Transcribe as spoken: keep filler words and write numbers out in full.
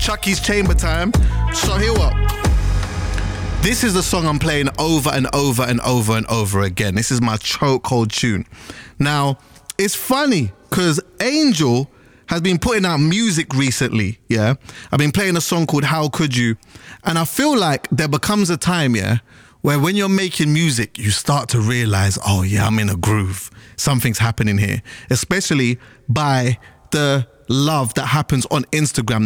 Chucky's Chamber time. So here what? This is the song I'm playing over and over and over and over again. This is my chokehold tune. Now, it's funny because Angel has been putting out music recently, yeah? I've been playing a song called How Could You? And I feel like there becomes a time, yeah, where when you're making music, you start to realize, oh yeah, I'm in a groove. Something's happening here, especially by the love that happens on Instagram.